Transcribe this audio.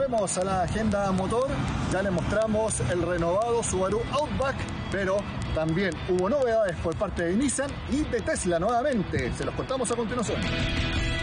Volvemos a la agenda motor. Ya les mostramos el renovado Subaru Outback, pero también hubo novedades por parte de Nissan y de Tesla nuevamente. Se los contamos a continuación.